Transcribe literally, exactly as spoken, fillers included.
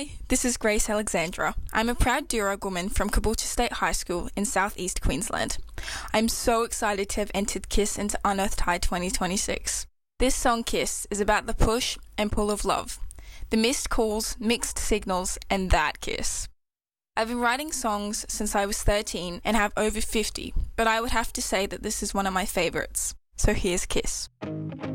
Hi, this is Grace Alexandra. I'm a proud Duerog woman from Caboolture State High School in southeast Queensland. I'm so excited to have entered KISS into Unearthed High twenty twenty-six. This song, KISS, is about the push and pull of love, the missed calls, mixed signals, and that kiss. I've been writing songs since I was thirteen and have over fifty, but I would have to say that this is one of my favourites. So here's KISS.